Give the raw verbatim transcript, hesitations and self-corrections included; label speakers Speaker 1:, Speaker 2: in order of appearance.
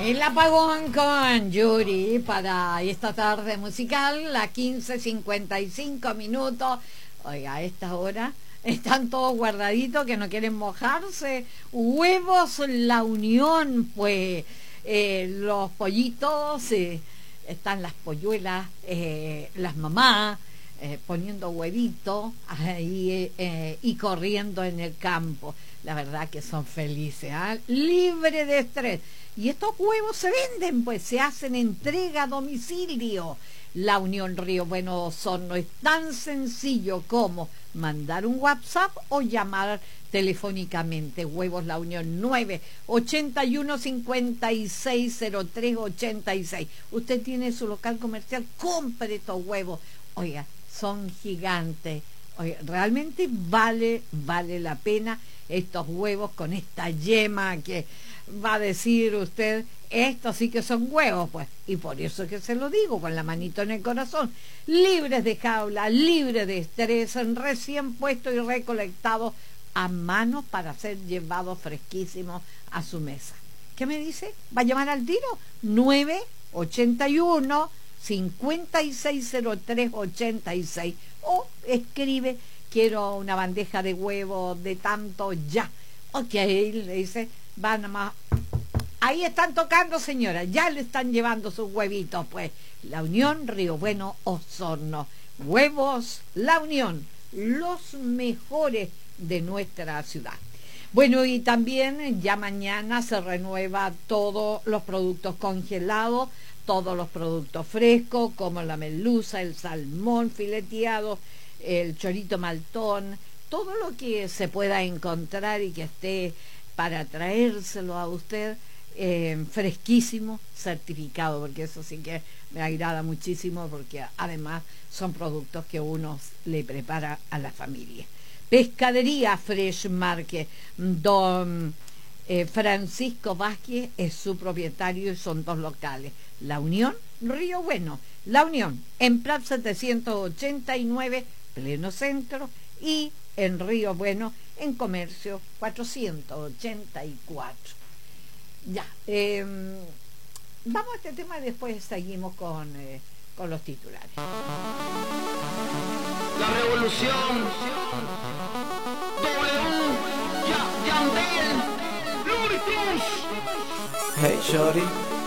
Speaker 1: El apagón con Yuri para esta tarde musical, la quince cincuenta y cinco minutos. Oiga, a esta hora están todos guardaditos que no quieren mojarse. Huevos La Unión, pues eh, los pollitos, eh, están las polluelas, eh, las mamás eh, poniendo huevitos ahí eh, y corriendo en el campo. La verdad que son felices, ¿eh? Libre de estrés. Y estos huevos se venden, pues se hacen entrega a domicilio. La Unión Río Bueno Osorno es tan sencillo como mandar un WhatsApp o llamar telefónicamente. Huevos La Unión nueve ochenta y uno cincuenta y seis cero tres ochenta y seis. Usted tiene su local comercial, compre estos huevos. Oiga, son gigantes. Oiga, realmente vale, vale la pena estos huevos con esta yema que va a decir usted, estos sí que son huevos, pues, y por eso que se lo digo, con la manito en el corazón, libres de jaula, libres de estrés, recién puestos y recolectados a mano para ser llevados fresquísimos a su mesa. ¿Qué me dice? ¿Va a llamar al tiro? nueve ochenta y uno cincuenta y seis cero tres ochenta y seis o escribe, quiero una bandeja de huevos de tanto ya. Ok, le dice, van a más. Ahí están tocando, señora, ya le están llevando sus huevitos, pues. La Unión Río Bueno Osorno. Huevos La Unión, los mejores de nuestra ciudad. Bueno, y también ya mañana se renueva todos los productos congelados, todos los productos frescos, como la merluza, el salmón fileteado, el chorito maltón, todo lo que se pueda encontrar y que esté para traérselo a usted eh, fresquísimo, certificado, porque eso sí que me agrada muchísimo, porque además son productos que uno le prepara a la familia. Pescadería Fresh Market, don eh, Francisco Vázquez es su propietario y son dos locales, La Unión, Río Bueno, La Unión en Prat setecientos ochenta y nueve, pleno centro, y en Río Bueno en Comercio cuatrocientos ochenta y cuatro. Ya, eh, vamos a este tema y después seguimos con, eh, con los titulares.
Speaker 2: La revolución. W. Ya, Yandel. Looney Tunes.
Speaker 3: Hey, shorty.